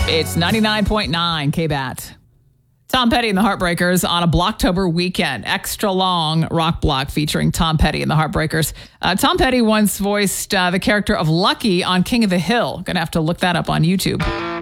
It's 99.9 KBAT. Tom Petty and the Heartbreakers on a Blocktober weekend. Extra long rock block featuring Tom Petty and the Heartbreakers. Tom Petty once voiced the character of Lucky on King of the Hill. Gonna have to look that up on YouTube.